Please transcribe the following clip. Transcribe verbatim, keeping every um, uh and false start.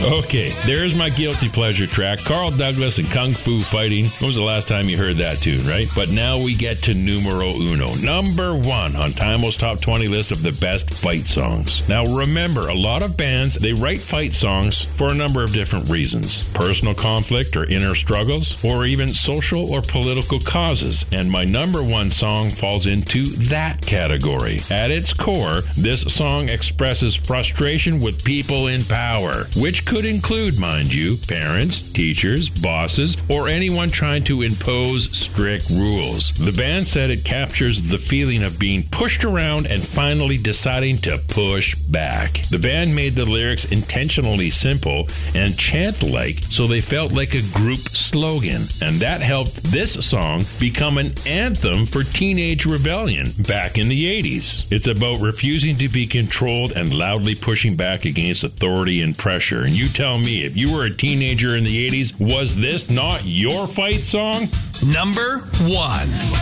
Okay, there's my guilty pleasure track. Carl Douglas and Kung Fu Fighting. When was the last time you heard that tune, right? But now we get to numero uno. Number one on Timeless Top twenty list of the best fight songs. Now remember, a lot of bands, they write fight songs for a number of different reasons. Personal conflict or inner struggles, or even social or political causes. And my number one song falls into that category. At its core, this song expresses frustration with people in power, which could include, mind you, parents, teachers, bosses, or anyone trying to impose strict rules. The band said it captures the feeling of being pushed around and finally deciding to push back. The band made the lyrics intentionally simple and chant-like, so they felt like a group slogan, and that helped this song become an anthem for teenage rebellion back in the eighties. It's about refusing to be controlled and loudly pushing back against authority and pressure. And you tell me, if you were a teenager in the eighties, was this not your fight song? Number one.